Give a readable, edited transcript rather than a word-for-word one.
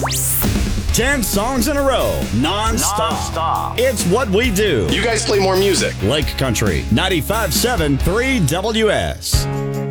10 songs in a row, non-stop. It's what we do. You guys play more music. Lake Country, 95.7 3WS.